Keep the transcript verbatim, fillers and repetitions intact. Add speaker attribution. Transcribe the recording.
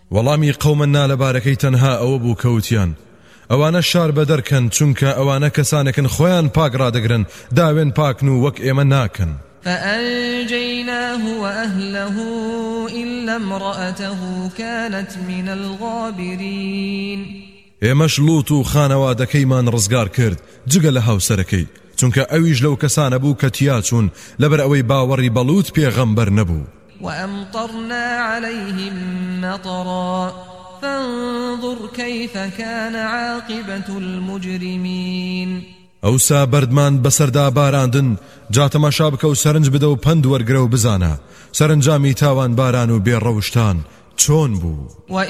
Speaker 1: وەڵامی قەومەنا لەبارەکەی تەنها ئەوە بوو کەوتیان ئەوانە شار بەدەرکەن چونکە ئەوانە کەسانێکن خۆیان پاک ڕادەگرن داوێن پاکن و وەک ئێمە ناکەن.
Speaker 2: فأنجيناه وأهله إلا امرأته كانت من الغابرين.
Speaker 1: ئێمەش لووت و خانەوادەکەیمان ڕزگار کرد جگە لە هاوسەرەکەی چونکە ئەویش لەو کەسانە بوو کە تیاچوون لەبەر ئەوەی باوەڕی بەڵوت پێغەمبەر نەبوو.
Speaker 2: وأمطرنا عليهم مطرا فانظر كيف كان عاقبة المجرمين.
Speaker 1: ئەوسا بەردمان بەسەردا باراندن جا تەماشا بکە و سەرنج بدە و پند وەرگرە و بزانە سەرنجامی تاوان باران و بێڕەوشتان چۆن بوو.